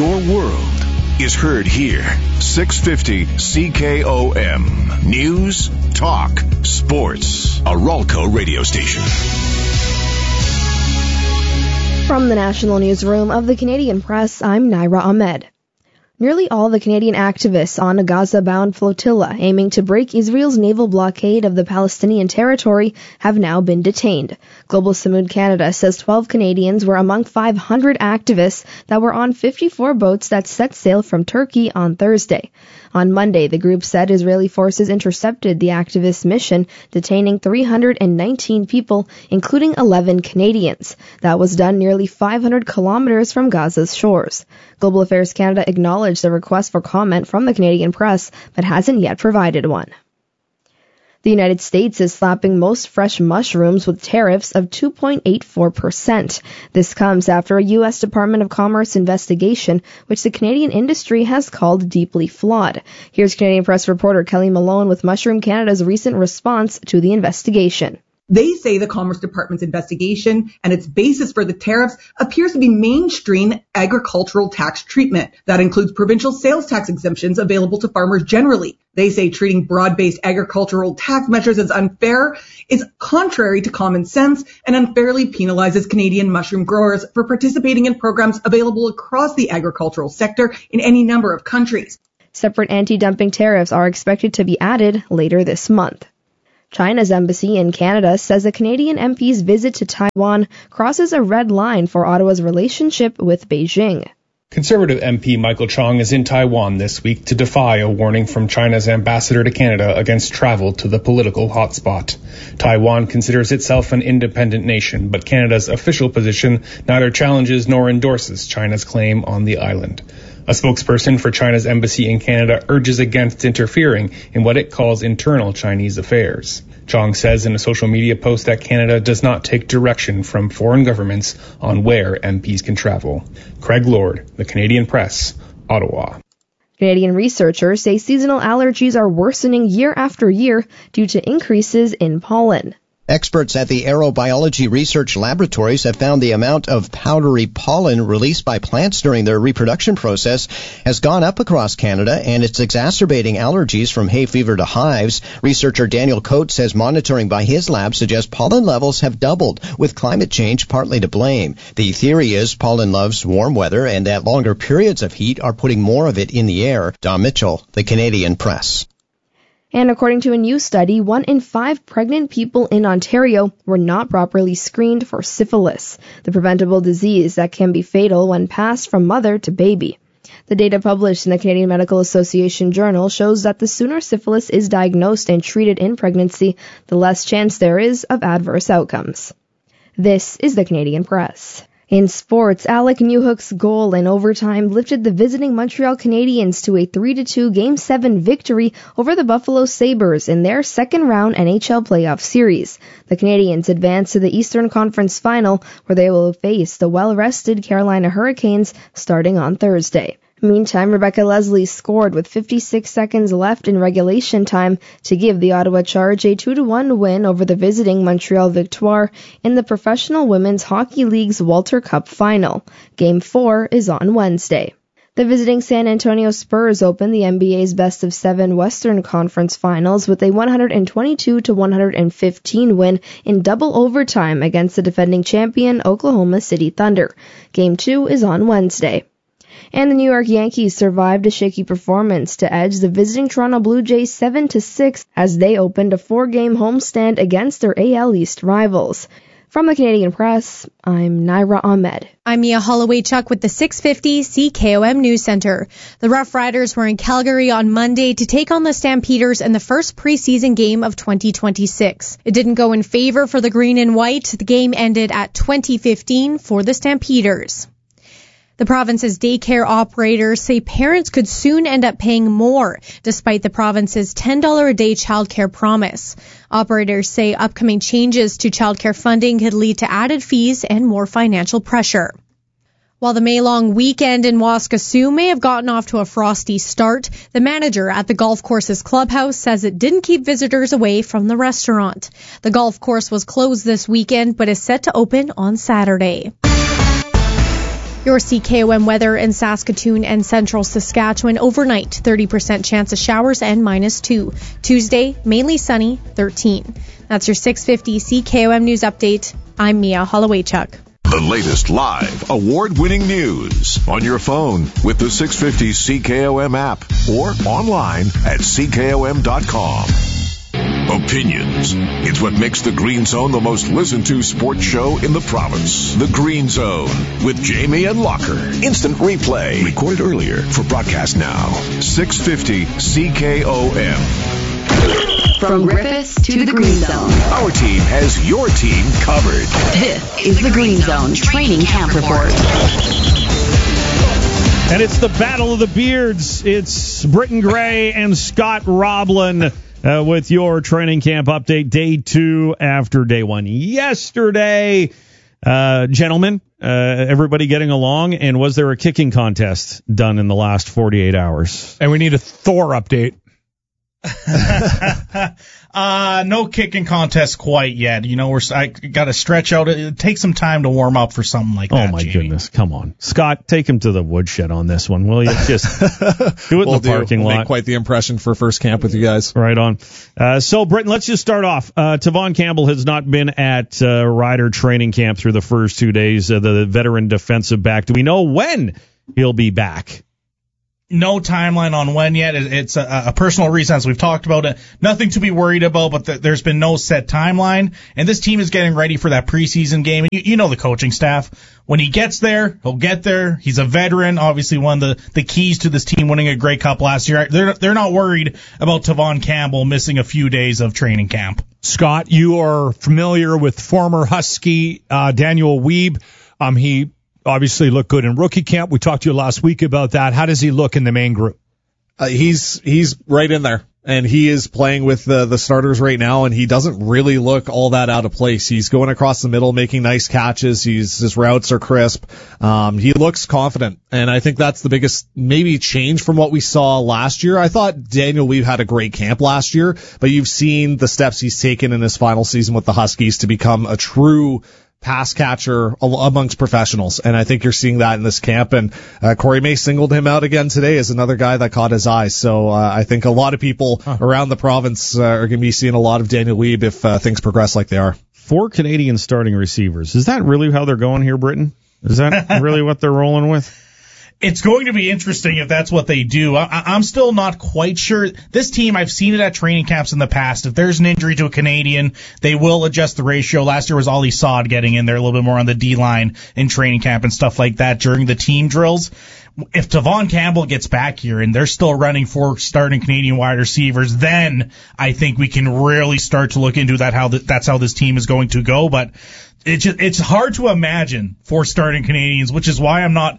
Your world is heard here. 650 CKOM. News, talk, sports. A Ralco radio station. From the National Newsroom of the Canadian Press, I'm Naira Ahmed. Nearly all the Canadian activists on a Gaza-bound flotilla aiming to break Israel's naval blockade of the Palestinian territory have now been detained. Global Samud Canada says 12 Canadians were among 500 activists that were on 54 boats that set sail from Turkey on Thursday. On Monday, the group said Israeli forces intercepted the activists' mission, detaining 319 people, including 11 Canadians. That was done nearly 500 kilometers from Gaza's shores. Global Affairs Canada acknowledged the request for comment from the Canadian press, but hasn't yet provided one. The United States is slapping most fresh mushrooms with tariffs of 2.84%. This comes after a U.S. Department of Commerce investigation, which the Canadian industry has called deeply flawed. Here's Canadian Press reporter Kelly Malone with Mushroom Canada's recent response to the investigation. They say the Commerce Department's investigation and its basis for the tariffs appears to be mainstream agricultural tax treatment. That includes provincial sales tax exemptions available to farmers generally. They say treating broad-based agricultural tax measures as unfair is contrary to common sense and unfairly penalizes Canadian mushroom growers for participating in programs available across the agricultural sector in any number of countries. Separate anti-dumping tariffs are expected to be added later this month. China's embassy in Canada says a Canadian MP's visit to Taiwan crosses a red line for Ottawa's relationship with Beijing. Conservative MP Michael Chong is in Taiwan this week to defy a warning from China's ambassador to Canada against travel to the political hotspot. Taiwan considers itself an independent nation, but Canada's official position neither challenges nor endorses China's claim on the island. A spokesperson for China's embassy in Canada urges against interfering in what it calls internal Chinese affairs. Chong says in a social media post that Canada does not take direction from foreign governments on where MPs can travel. Craig Lord, The Canadian Press, Ottawa. Canadian researchers say seasonal allergies are worsening year after year due to increases in pollen. Experts at the Aerobiology Research Laboratories have found the amount of powdery pollen released by plants during their reproduction process has gone up across Canada, and it's exacerbating allergies from hay fever to hives. Researcher Daniel Coates says monitoring by his lab suggests pollen levels have doubled, with climate change partly to blame. The theory is pollen loves warm weather, and that longer periods of heat are putting more of it in the air. Don Mitchell, The Canadian Press. And according to a new study, 1 in 5 pregnant people in Ontario were not properly screened for syphilis, the preventable disease that can be fatal when passed from mother to baby. The data published in the Canadian Medical Association Journal shows that the sooner syphilis is diagnosed and treated in pregnancy, the less chance there is of adverse outcomes. This is the Canadian Press. In sports, Alec Newhook's goal in overtime lifted the visiting Montreal Canadiens to a 3-2 Game 7 victory over the Buffalo Sabres in their second-round NHL playoff series. The Canadiens advance to the Eastern Conference Final, where they will face the well-rested Carolina Hurricanes starting on Thursday. Meantime, Rebecca Leslie scored with 56 seconds left in regulation time to give the Ottawa Charge a 2-1 win over the visiting Montreal Victoire in the Professional Women's Hockey League's Walter Cup Final. Game 4 is on Wednesday. The visiting San Antonio Spurs opened the NBA's best-of-7 Western Conference Finals with a 122-115 win in double overtime against the defending champion Oklahoma City Thunder. Game 2 is on Wednesday. And the New York Yankees survived a shaky performance to edge the visiting Toronto Blue Jays 7-6 as they opened a 4-game homestand against their AL East rivals. From the Canadian Press, I'm Naira Ahmed. I'm Mia Holloway-Chuck with the 650 CKOM News Center. The Rough Riders were in Calgary on Monday to take on the Stampeders in the first preseason game of 2026. It didn't go in favor for the Green and White. The game ended at 20-15 for the Stampeders. The province's daycare operators say parents could soon end up paying more, despite the province's $10 a day childcare promise. Operators say upcoming changes to childcare funding could lead to added fees and more financial pressure. While the May-long weekend in Waskesiu may have gotten off to a frosty start, the manager at the golf course's clubhouse says it didn't keep visitors away from the restaurant. The golf course was closed this weekend, but is set to open on Saturday. Your CKOM weather in Saskatoon and central Saskatchewan overnight, 30% chance of showers and -2. Tuesday, mainly sunny, 13. That's your 650 CKOM news update. I'm Mia Holloway-Chuck. The latest live, award-winning news on your phone with the 650 CKOM app or online at CKOM.com. Opinions. It's what makes the Green Zone the most listened to sports show in the province. The Green Zone with Jamie and Locker. Instant replay. Recorded earlier for broadcast now. 650 CKOM. From Griffiths to the Green Zone. Our team has your team covered. This is the Green Zone Training Camp Report. And it's the Battle of the Beards. It's Britton Gray and Scott Roblin with your training camp update, day 2 after day 1. Yesterday, gentlemen, everybody getting along, and was there a kicking contest done in the last 48 hours? And we need a Thor update. No kicking contest quite yet. You know, I got to stretch out. It takes some time to warm up for something like that. Oh my goodness, come on, Scott, take him to the woodshed on this one, will you? Just do it in the parking lot. Make quite the impression for first camp with you guys. Right on. So, Britton, let's just start off. Tavon Campbell has not been at Rider training camp through the first 2 days. The veteran defensive back. Do we know when he'll be back? No timeline on when yet. It's a personal reason, as we've talked about it. Nothing to be worried about, but there's been no set timeline. And this team is getting ready for that preseason game. And you know the coaching staff. When he gets there, he'll get there. He's a veteran. Obviously, one of the keys to this team winning a Grey Cup last year. They're not worried about Tavon Campbell missing a few days of training camp. Scott, you are familiar with former Husky Daniel Wiebe. He obviously looked good in rookie camp. We talked to you last week about that. How does he look in the main group? He's right in there, and he is playing with the starters right now, and he doesn't really look all that out of place. He's going across the middle, making nice catches. His routes are crisp. He looks confident, and I think that's the biggest maybe change from what we saw last year. I thought Daniel Wiebe had a great camp last year, but you've seen the steps he's taken in his final season with the Huskies to become a true pass catcher amongst professionals, and I think you're seeing that in this camp. And Corey May singled him out again today as another guy that caught his eye. So I think a lot of people around the province are going to be seeing a lot of Daniel Wiebe if things progress like they are. 4 Canadian starting receivers. Is that really how they're going here, Britton? Is that really what they're rolling with? It's going to be interesting if that's what they do. I'm still not quite sure. This team, I've seen it at training camps in the past. If there's an injury to a Canadian, they will adjust the ratio. Last year was Ollie Saad getting in there a little bit more on the D-line in training camp and stuff like that during the team drills. If Tavon Campbell gets back here and they're still running 4 starting Canadian wide receivers, then I think we can really start to look into that's how this team is going to go. But it's hard to imagine 4 starting Canadians, which is why I'm not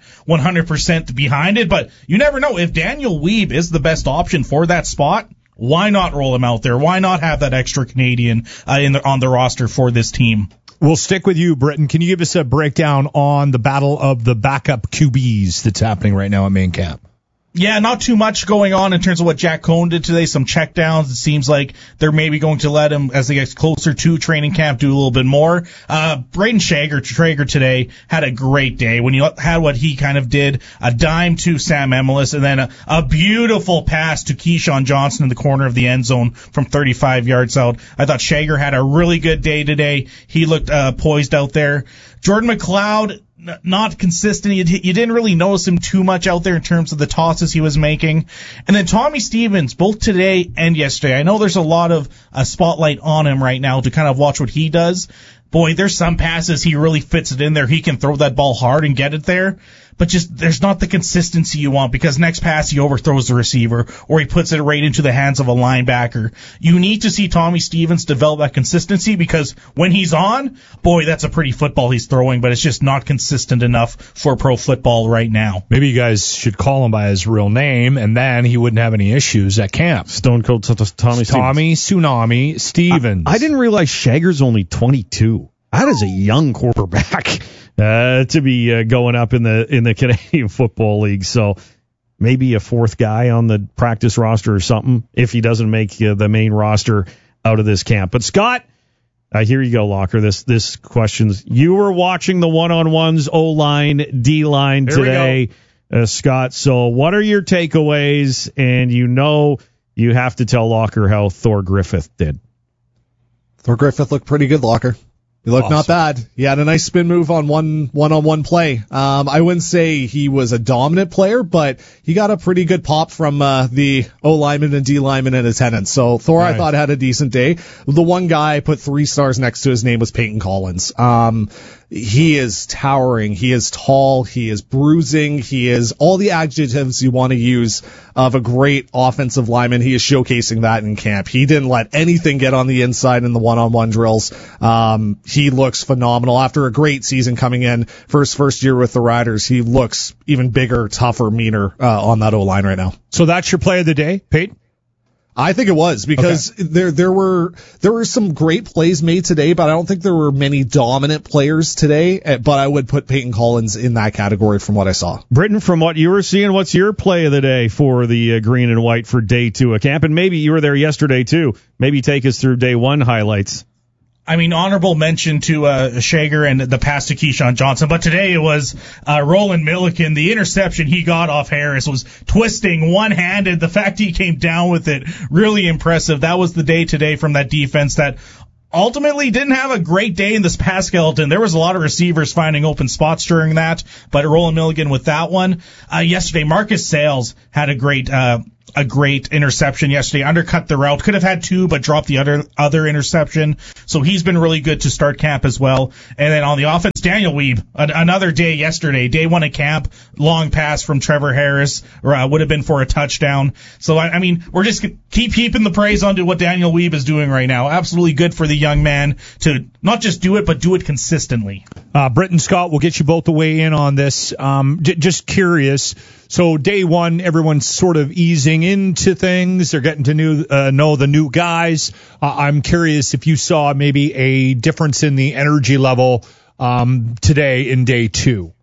100% behind it. But you never know. If Daniel Wiebe is the best option for that spot, why not roll him out there? Why not have that extra Canadian on the roster for this team? We'll stick with you, Britton. Can you give us a breakdown on the battle of the backup QBs that's happening right now at main camp? Yeah, not too much going on in terms of what Jack Cohn did today. Some checkdowns. It seems like they're maybe going to let him, as they get closer to training camp, do a little bit more. Braden Traeger today had a great day when you had what he kind of did, a dime to Sam Emelis, and then a beautiful pass to Keyshawn Johnson in the corner of the end zone from 35 yards out. I thought Traeger had a really good day today. He looked poised out there. Jordan McLeod, not consistent. You didn't really notice him too much out there in terms of the tosses he was making. And then Tommy Stevens, both today and yesterday. I know there's a lot of spotlight on him right now to kind of watch what he does. Boy, there's some passes he really fits it in there. He can throw that ball hard and get it there. But just there's not the consistency you want, because next pass he overthrows the receiver or he puts it right into the hands of a linebacker. You need to see Tommy Stevens develop that consistency, because when he's on, boy, that's a pretty football he's throwing, but it's just not consistent enough for pro football right now. Maybe you guys should call him by his real name, and then he wouldn't have any issues at camp. Stone Cold Tommy Tsunami Stevens. I didn't realize Shager's only 22. That is a young quarterback to be going up in the Canadian Football League. So maybe a 4th guy on the practice roster or something if he doesn't make the main roster out of this camp. But Scott, Here you go, Locker. This question's, you were watching the one-on-ones, O-line, D-line today, Scott. So what are your takeaways? And you have to tell Locker how Thor Griffith did. Thor Griffith looked pretty good, Locker. He looked not bad. He had a nice spin move on one-on-one play. I wouldn't say he was a dominant player, but he got a pretty good pop from the O-lineman and D-lineman in attendance. So Thor, nice. I thought, had a decent day. The one guy I put 3 stars next to his name was Peyton Collins. He is towering. He is tall. He is bruising. He is all the adjectives you want to use of a great offensive lineman. He is showcasing that in camp. He didn't let anything get on the inside in the one-on-one drills. He looks phenomenal. After a great season coming in for his first year with the Riders, he looks even bigger, tougher, meaner on that O-line right now. So that's your play of the day, Peyton? I think it was, because there were some great plays made today, but I don't think there were many dominant players today. But I would put Peyton Collins in that category from what I saw. Britton, from what you were seeing, what's your play of the day for the green and white for day 2 of camp? And maybe you were there yesterday too. Maybe take us through day 1 highlights. I mean, honorable mention to Shager and the pass to Keyshawn Johnson, but today it was Roland Milliken. The interception he got off Harris was twisting one-handed. The fact he came down with it, really impressive. That was the day today from that defense that ultimately didn't have a great day in this pass skeleton. There was a lot of receivers finding open spots during that, but Roland Milliken with that one. Yesterday, Marcus Sales had a great interception yesterday, undercut the route, could have had 2, but dropped the other interception. So he's been really good to start camp as well. And then on the offense, Daniel Weeb, another day yesterday, day 1 of camp, long pass from Trevor Harris, would have been for a touchdown. So I mean, we're just keep heaping the praise onto what Daniel Weeb is doing right now. Absolutely good for the young man to not just do it, but do it consistently. Britton, Scott, we'll get you both to weigh in on this. Just curious. So day 1, everyone's sort of easing into things. They're getting to know the new guys. I'm curious if you saw maybe a difference in the energy level today in day 2.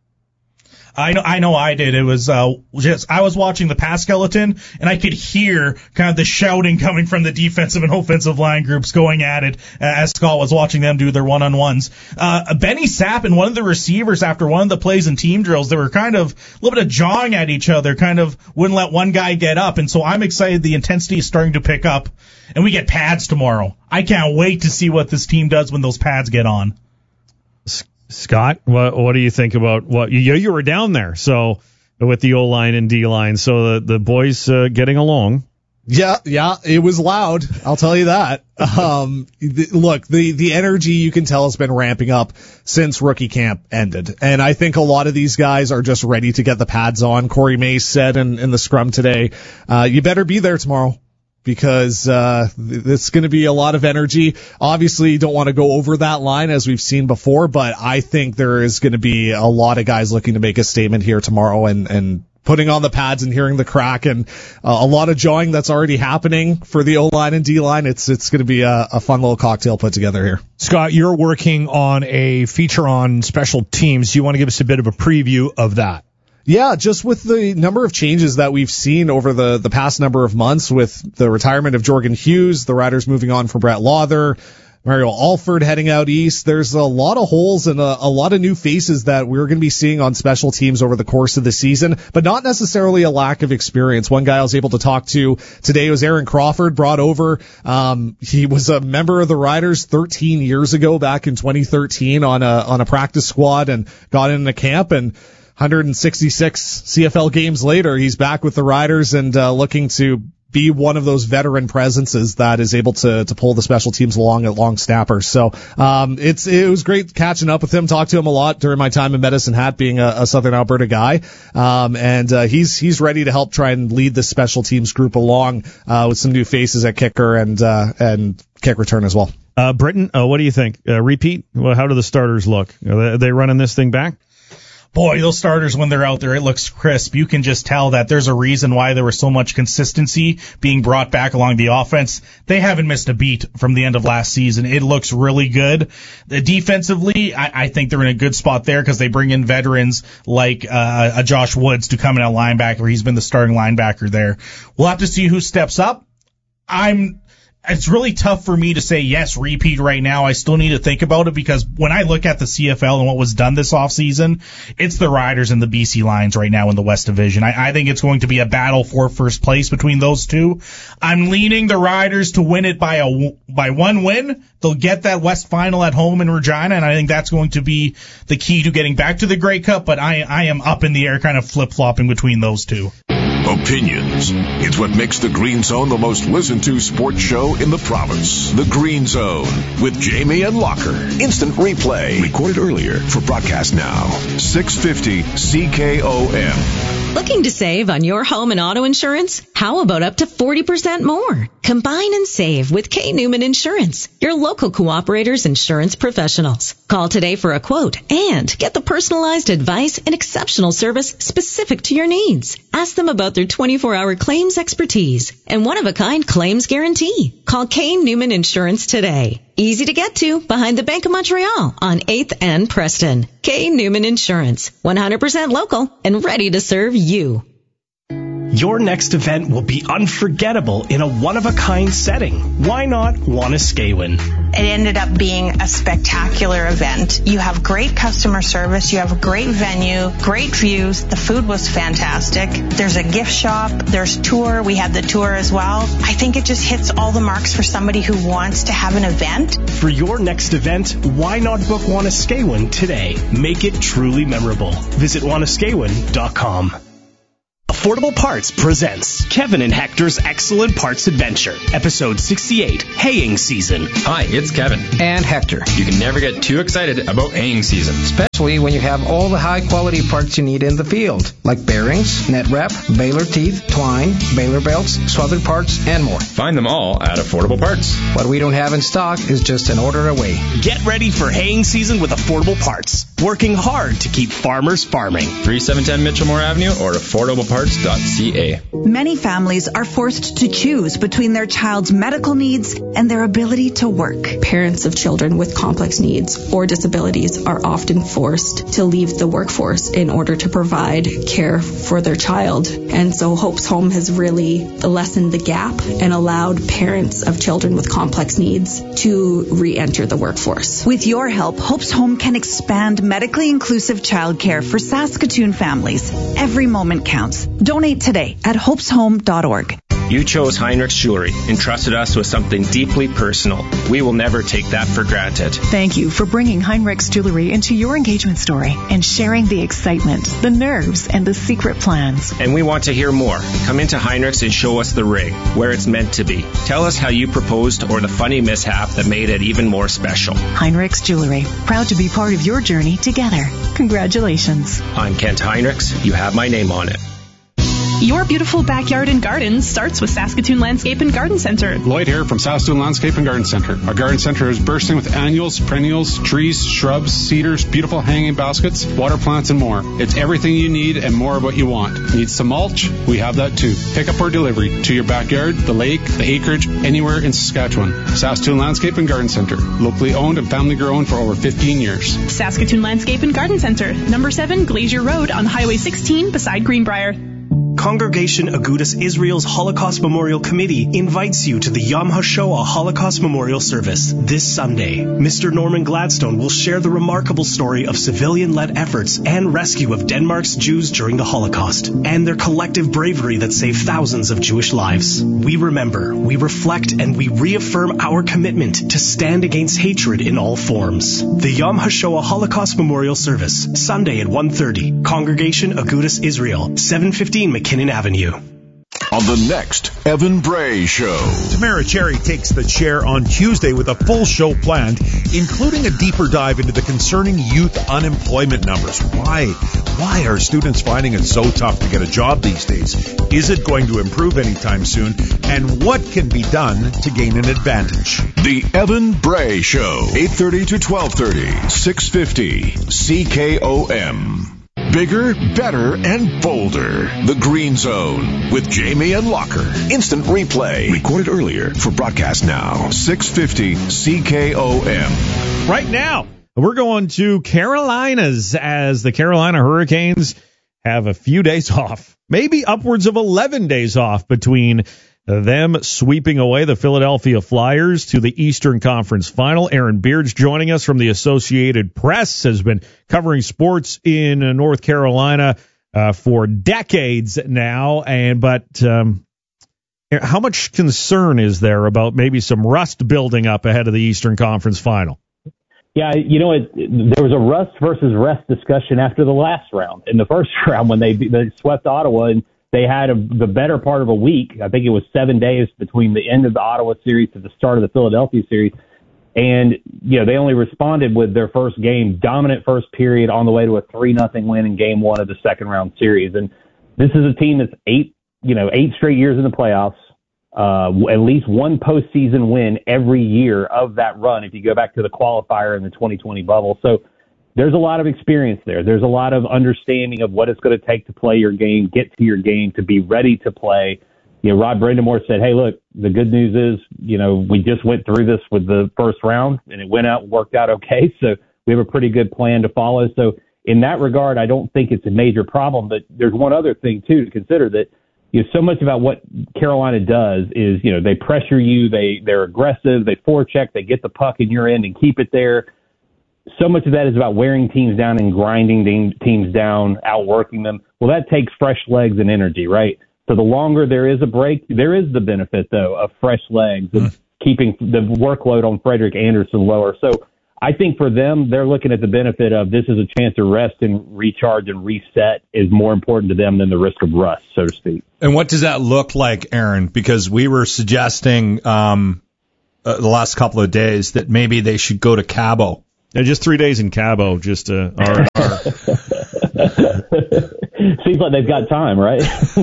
I know I did. It was I was watching the pass skeleton, and I could hear kind of the shouting coming from the defensive and offensive line groups going at it as Scott was watching them do their one-on-ones. Benny Sapp and one of the receivers, after one of the plays in team drills, they were kind of a little bit of jawing at each other, kind of wouldn't let one guy get up. And so I'm excited the intensity is starting to pick up, and we get pads tomorrow. I can't wait to see what this team does when those pads get on. Scott, what do you think about what you were down there? So with the O-line and D-line, so the boys getting along. Yeah, it was loud. I'll tell you that. Look, the energy you can tell has been ramping up since rookie camp ended, and I think a lot of these guys are just ready to get the pads on. Corey Mace said in the scrum today, you better be there tomorrow, because it's going to be a lot of energy. Obviously, you don't want to go over that line as we've seen before, but I think there is going to be a lot of guys looking to make a statement here tomorrow and putting on the pads and hearing the crack, and a lot of jawing that's already happening for the O-line and D-line. It's going to be a fun little cocktail put together here. Scott, you're working on a feature on special teams. Do you want to give us a bit of a preview of that? Yeah, just with the number of changes that we've seen over the past number of months, with the retirement of Jorgen Hughes, the Riders moving on from Brett Lauther, Mario Alford heading out east, there's a lot of holes and a lot of new faces that we're going to be seeing on special teams over the course of the season, but not necessarily a lack of experience. One guy I was able to talk to today was Aaron Crawford, brought over. He was a member of the Riders 13 years ago, back in 2013 on a practice squad, and got into camp, and 166 CFL games later, he's back with the Riders and looking to be one of those veteran presences that is able to pull the special teams along at long snappers. So it was great catching up with him, talked to him a lot during my time in Medicine Hat, being a Southern Alberta guy. And he's ready to help try and lead the special teams group along with some new faces at kicker and kick return as well. Britton, what do you think? Repeat? Well, how do the starters look? Are they running this thing back? Boy, those starters, when they're out there, it looks crisp. You can just tell that there's a reason why there was so much consistency being brought back along the offense. They haven't missed a beat from the end of last season. It looks really good. Defensively, I think they're in a good spot there because they bring in veterans like a Josh Woods to come in at linebacker. He's been the starting linebacker there. We'll have to see who steps up. it's really tough for me to say yes, repeat right now. I still need to think about it because when I look at the CFL and what was done this offseason, it's the Riders and the BC Lions right now in the West Division. I think it's going to be a battle for first place between those two. I'm leaning the Riders to win it by one win. They'll get that West Final at home in Regina, and I think that's going to be the key to getting back to the Grey Cup, but I am up in the air kind of flip-flopping between those two. Opinions. It's what makes the Green Zone the most listened to sports show in the province. The Green Zone with Jamie and Locker. Instant replay. Recorded earlier for broadcast now. 650 CKOM. Looking to save on your home and auto insurance? How about up to 40% more? Combine and save with K. Newman Insurance, your local Cooperators insurance professionals. Call today for a quote and get the personalized advice and exceptional service specific to your needs. Ask them about their 24-hour claims expertise and one-of-a-kind claims guarantee. Call K. Newman Insurance today. Easy to get to behind the Bank of Montreal on 8th and Preston. K. Newman Insurance, 100% local and ready to serve you. Your next event will be unforgettable in a one-of-a-kind setting. Why not Wanuskewin? It ended up being a spectacular event. You have great customer service. You have a great venue, great views. The food was fantastic. There's a gift shop. There's tour. We had the tour as well. I think it just hits all the marks for somebody who wants to have an event. For your next event, why not book Wanuskewin today? Make it truly memorable. Visit wanuskewin.com. Affordable Parts presents Kevin and Hector's Excellent Parts Adventure, Episode 68, Haying Season. Hi, it's Kevin. And Hector. You can never get too excited about haying season. Especially when you have all the high-quality parts you need in the field, like bearings, net wrap, baler teeth, twine, baler belts, swathered parts, and more. Find them all at Affordable Parts. What we don't have in stock is just an order away. Get ready for haying season with Affordable Parts. Working hard to keep farmers farming. 3710 Mitchellmore Avenue or affordableparts.ca. Many families are forced to choose between their child's medical needs and their ability to work. Parents of children with complex needs or disabilities are often forced to leave the workforce in order to provide care for their child. And so Hope's Home has really lessened the gap and allowed parents of children with complex needs to re-enter the workforce. With your help, Hope's Home can expand medically inclusive childcare for Saskatoon families. Every moment counts. Donate today at hopeshome.org. You chose Heinrich's Jewelry and trusted us with something deeply personal. We will never take that for granted. Thank you for bringing Heinrich's Jewelry into your engagement story and sharing the excitement, the nerves, and the secret plans. And we want to hear more. Come into Heinrich's and show us the ring, where it's meant to be. Tell us how you proposed or the funny mishap that made it even more special. Heinrich's Jewelry, proud to be part of your journey together. Congratulations. I'm Kent Heinrichs. You have my name on it. Your beautiful backyard and garden starts with Saskatoon Landscape and Garden Center. Lloyd here from Saskatoon Landscape and Garden Center. Our garden center is bursting with annuals, perennials, trees, shrubs, cedars, beautiful hanging baskets, water plants, and more. It's everything you need and more of what you want. Need some mulch? We have that too. Pick up or delivery to your backyard, the lake, the acreage, anywhere in Saskatchewan. Saskatoon Landscape and Garden Center. Locally owned and family grown for over 15 years. Saskatoon Landscape and Garden Center. Number 7 Glacier Road on Highway 16 beside Greenbrier. Congregation Agudas Israel's Holocaust Memorial Committee invites you to the Yom HaShoah Holocaust Memorial Service this Sunday. Mr. Norman Gladstone will share the remarkable story of civilian-led efforts and rescue of Denmark's Jews during the Holocaust and their collective bravery that saved thousands of Jewish lives. We remember, we reflect, and we reaffirm our commitment to stand against hatred in all forms. The Yom HaShoah Holocaust Memorial Service, Sunday at 1:30. Congregation Agudas Israel, 715 McKinnon Avenue. On the next Evan Bray Show. Tamara Cherry takes the chair on Tuesday with a full show planned, including a deeper dive into the concerning youth unemployment numbers. Why are students finding it so tough to get a job these days? Is it going to improve anytime soon? And what can be done to gain an advantage? The Evan Bray Show, 8:30 to 12:30, 650 CKOM. Bigger, better, and bolder. The Green Zone with Jamie and Locker. Instant replay. Recorded earlier for broadcast now. 650 CKOM. Right now, we're going to Carolinas as the Carolina Hurricanes have a few days off. Maybe upwards of 11 days off between them sweeping away the Philadelphia Flyers to the Eastern Conference Final. Aaron Beard's joining us from the Associated Press, has been covering sports in North Carolina for decades now. But how much concern is there about maybe some rust building up ahead of the Eastern Conference Final? Yeah, there was a rust versus rest discussion after the last round. In the first round, when they swept Ottawa, and they had the better part of a week. I think it was 7 days between the end of the Ottawa series to the start of the Philadelphia series. And, they only responded with their first game, dominant first period on the way to a 3-0 win in game one of the second round series. And this is a team that's 8 straight years in the playoffs, at least one postseason win every year of that run if you go back to the qualifier in the 2020 bubble. So there's a lot of experience there. There's a lot of understanding of what it's going to take to play your game, get to your game, to be ready to play. Rod Brindamore said, hey, look, the good news is, we just went through this with the first round, and it worked out okay. So we have a pretty good plan to follow. So in that regard, I don't think it's a major problem. But there's one other thing, too, to consider, that so much about what Carolina does is, they pressure you, they're aggressive, they forecheck, they get the puck in your end and keep it there. So much of that is about wearing teams down and grinding teams down, outworking them. Well, that takes fresh legs and energy, right? So the longer there is a break, there is the benefit, though, of fresh legs and keeping the workload on Frederik Andersen lower. So I think for them, they're looking at the benefit of this is a chance to rest and recharge and reset is more important to them than the risk of rust, so to speak. And what does that look like, Aaron? Because we were suggesting the last couple of days that maybe they should go to Cabo. Yeah, just 3 days in Cabo, just R&R. Seems like they've got time, right?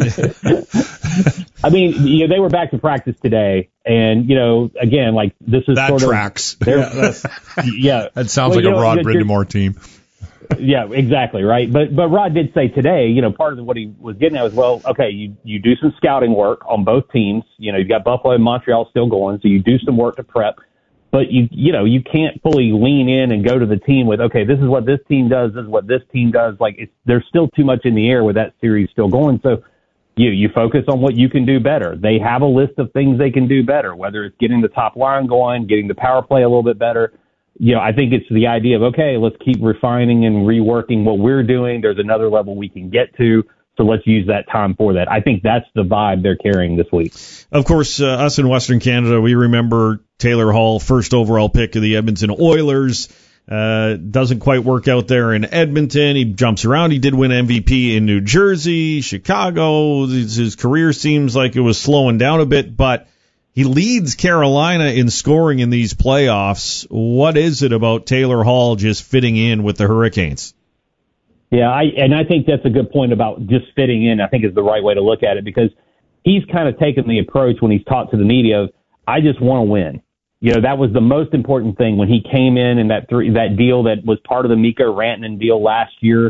I mean, they were back to practice today, and again, like this is that sort tracks. of yeah. That sounds like a Rod Brindamore team. Yeah, exactly, right. But Rod did say today, part of what he was getting at was, well, okay, you do some scouting work on both teams. You've got Buffalo and Montreal still going, so you do some work to prep. But you can't fully lean in and go to the team with, okay, this is what this team does, this is what this team does. Like there's still too much in the air with that series still going. So you focus on what you can do better. They have a list of things they can do better, whether it's getting the top line going, getting the power play a little bit better. I think it's the idea of, okay, let's keep refining and reworking what we're doing. There's another level we can get to. So let's use that time for that. I think that's the vibe they're carrying this week. Of course, us in Western Canada, we remember Taylor Hall, first overall pick of the Edmonton Oilers. Doesn't quite work out there in Edmonton. He jumps around. He did win MVP in New Jersey, Chicago. His career seems like it was slowing down a bit, but he leads Carolina in scoring in these playoffs. What is it about Taylor Hall just fitting in with the Hurricanes? Yeah, I think that's a good point about just fitting in, I think is the right way to look at it, because he's kind of taken the approach when he's talked to the media of, I just want to win. That was the most important thing when he came in that deal that was part of the Mikko Rantanen deal last year.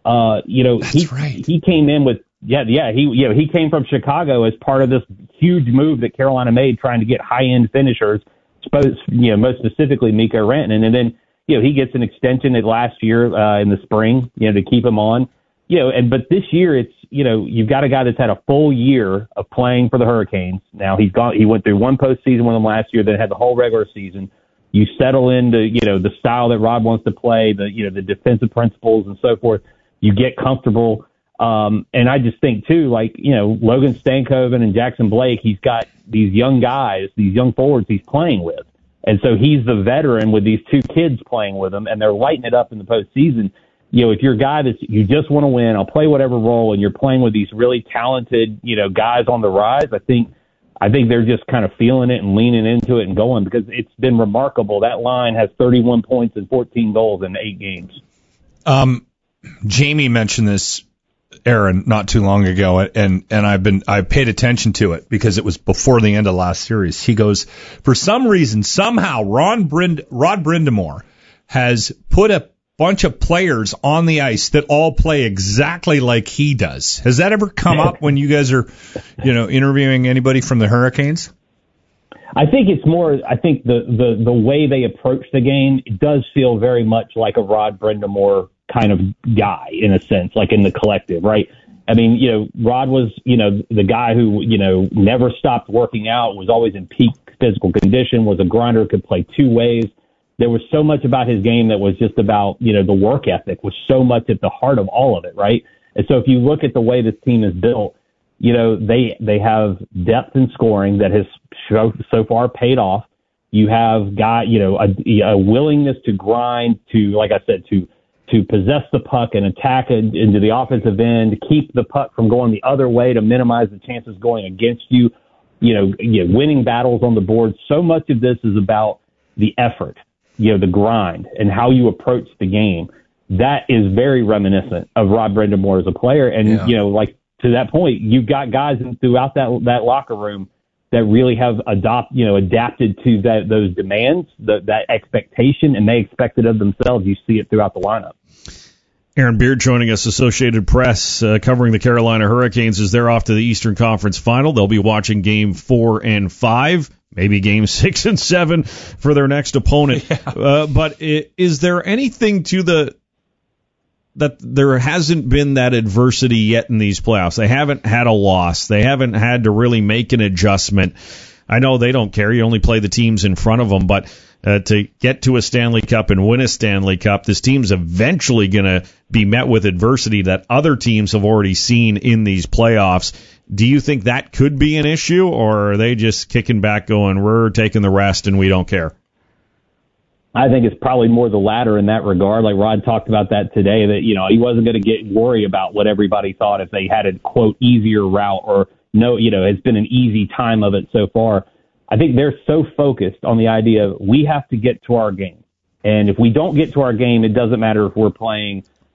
He came in with, he came from Chicago as part of this huge move that Carolina made trying to get high-end finishers, most specifically Mikko Rantanen. And then, he gets an extension last year in the spring, to keep him on. But this year it's, you've got a guy that's had a full year of playing for the Hurricanes. Now he went through one postseason with them last year, then had the whole regular season. You settle into, the style that Rod wants to play, the defensive principles and so forth. You get comfortable. And I just think too, Logan Stankoven and Jackson Blake, he's got these young guys, these young forwards he's playing with. And so he's the veteran with these two kids playing with him, and they're lighting it up in the postseason. If you're a guy that you just want to win, I'll play whatever role, and you're playing with these really talented, guys on the rise, I think they're just kind of feeling it and leaning into it and going, because it's been remarkable. That line has 31 points and 14 goals in 8 games. Jamie mentioned this, Aaron, not too long ago, and I paid attention to it because it was before the end of last series. He goes, for some reason, somehow, Rod Brindamore has put a bunch of players on the ice that all play exactly like he does. Has that ever come up when you guys are, interviewing anybody from the Hurricanes? I think it's more, the way they approach the game, it does feel very much like a Rod Brindamore kind of guy, in a sense, like in the collective, right? I mean, Rod was, the guy who, never stopped working out, was always in peak physical condition, was a grinder, could play two ways. There was so much about his game that was just about, the work ethic was so much at the heart of all of it, right? And so if you look at the way this team is built, they have depth in scoring that has so far paid off. You have a willingness to grind, to, like I said, to possess the puck and attack it into the offensive end, to keep the puck from going the other way, to minimize the chances going against you, winning battles on the board. So much of this is about the effort, the grind, and how you approach the game. That is very reminiscent of Rod Brind'Amour as a player. And, to that point, you've got guys throughout that locker room that really have adapted to those demands, that expectation, and they expect it of themselves. You see it throughout the lineup. Aaron Beard joining us, Associated Press, covering the Carolina Hurricanes as they're off to the Eastern Conference Final. They'll be watching Game 4 and 5, maybe Game 6 and 7 for their next opponent. Yeah. But is there anything to that there hasn't been that adversity yet in these playoffs? They haven't had a loss. They haven't had to really make an adjustment. I know they don't care. You only play the teams in front of them, but to get to a Stanley Cup and win a Stanley Cup, this team's eventually going to be met with adversity that other teams have already seen in these playoffs. Do you think that could be an issue, or are they just kicking back going, we're taking the rest and we don't care? I think it's probably more the latter in that regard. Like Rod talked about that today, that, he wasn't going to worry about what everybody thought if they had a, quote, easier route or no, it's been an easy time of it so far. I think they're so focused on the idea of we have to get to our game. And if we don't get to our game, it doesn't matter if we're playing,